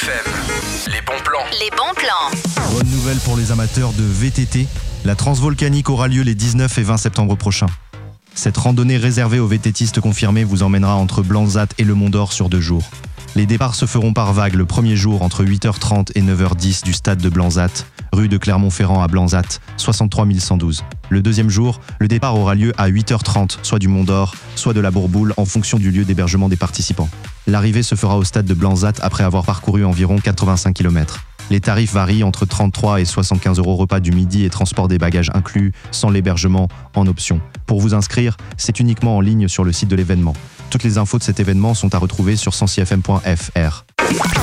FM, les bons plans. Les bons plans. Bonne nouvelle pour les amateurs de VTT. La transvolcanique aura lieu les 19 et 20 septembre prochains. Cette randonnée réservée aux VTTistes confirmés vous emmènera entre Blanzat et le Mont d'Or sur 2 jours. Les départs se feront par vagues le premier jour entre 8h30 et 9h10 du stade de Blanzat, rue de Clermont-Ferrand à Blanzat, 63 112. Le deuxième jour, le départ aura lieu à 8h30, soit du Mont d'Or, soit de la Bourboule, en fonction du lieu d'hébergement des participants. L'arrivée se fera au stade de Blanzat après avoir parcouru environ 85 km. Les tarifs varient entre 33 et 75 € repas du midi et transport des bagages inclus, sans l'hébergement en option. Pour vous inscrire, c'est uniquement en ligne sur le site de l'événement. Toutes les infos de cet événement sont à retrouver sur 106fm.fr.